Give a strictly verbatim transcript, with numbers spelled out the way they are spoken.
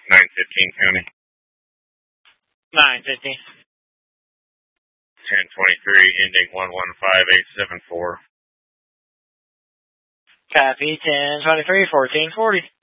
nine fifteen County. nine fifty. ten twenty-three, ending one one five eight seven four. Copy, ten twenty-three, fourteen forty.